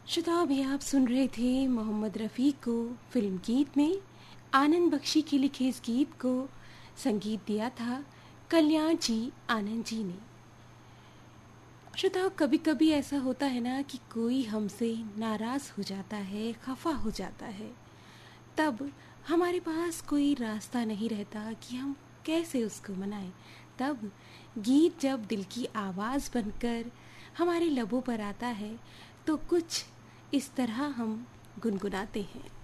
श्रोताओं, अभी आप सुन रहे थे मोहम्मद रफ़ी को फिल्म गीत में। आनंद बख्शी के लिखे इस गीत को संगीत दिया था कल्याण जी आनंद जी ने। श्रोताओं, कभी कभी ऐसा होता है ना कि कोई हमसे नाराज़ हो जाता है, खफा हो जाता है। तब हमारे पास कोई रास्ता नहीं रहता कि हम कैसे उसको मनाएं। तब गीत जब दिल की आवाज़ बनकर हमारे लबों पर आता है तो कुछ इस तरह हम गुनगुनाते हैं।